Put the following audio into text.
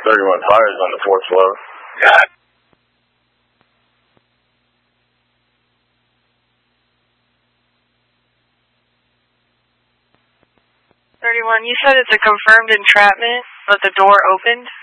31 fires on the 4th floor. God. 31, you said it's a confirmed entrapment, but the door opened?